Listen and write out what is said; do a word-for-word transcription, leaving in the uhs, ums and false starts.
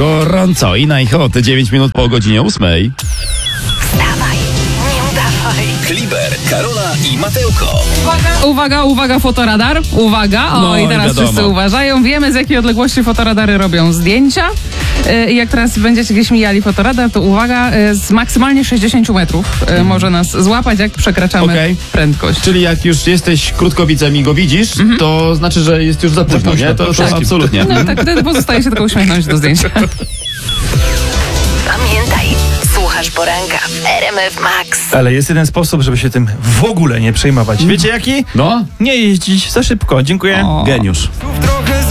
Gorąco i na ich hot dziewięć minut po godzinie ósmej. Wstawaj, nie udawaj. Kliber, Karola i Mateuko. Uwaga, uwaga, uwaga, fotoradar. Uwaga. O, No, i teraz wiadomo. wszyscy uważają. Wiemy, z jakiej odległości fotoradary robią zdjęcia. I jak teraz będziecie gdzieś mijali fotoradar, to uwaga, z maksymalnie sześćdziesiąt metrów Mhm. może nas złapać, jak przekraczamy Okej. prędkość. Czyli jak już jesteś krótkowicem i go widzisz, to znaczy, że jest już za późno, nie? To, to absolutnie. No tak, wtedy pozostaje się tylko uśmiechnąć do zdjęcia. Pamiętaj, słuchasz poranka w R M F Max. Ale jest jeden sposób, żeby się tym w ogóle nie przejmować. Wiecie jaki? No, Nie jeździć za szybko. Dziękuję. O. geniusz. Tu w drogę.